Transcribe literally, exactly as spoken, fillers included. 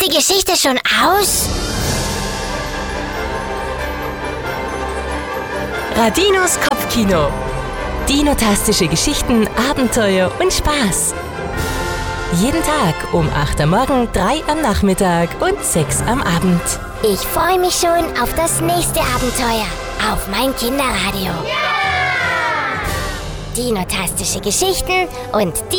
die Geschichte schon aus? Radinos Kopfkino. Dinotastische Geschichten, Abenteuer und Spaß. Jeden Tag um acht am Morgen, drei am Nachmittag und sechs am Abend. Ich freue mich schon auf das nächste Abenteuer auf mein Kinderradio. Dinotastische Geschichten und